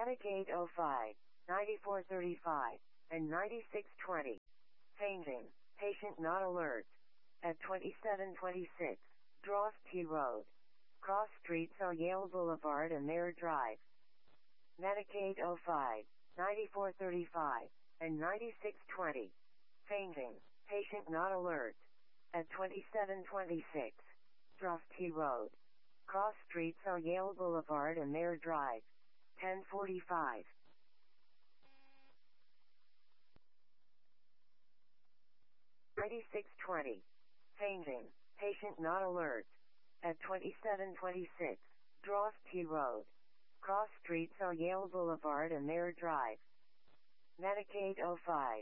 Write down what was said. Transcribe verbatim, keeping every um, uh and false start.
Medicaid oh five, ninety-four thirty-five, and ninety-six twenty. Fainting. Patient not alert. At twenty-seven twenty-six, Drost T Road. Cross streets are Yale Boulevard and Mayor Drive. Medicaid oh five, ninety-four thirty-five, and ninety-six twenty. Fainting. Patient not alert. At twenty-seven twenty-six, Drost T Road. Cross streets are Yale Boulevard and Mayor Drive. ten forty-five. ninety-six twenty. Fainting. Patient not alert. At twenty-seven twenty-six, Drost T Road. Cross streets are Yale Boulevard and Mayor Drive. Medicaid oh five,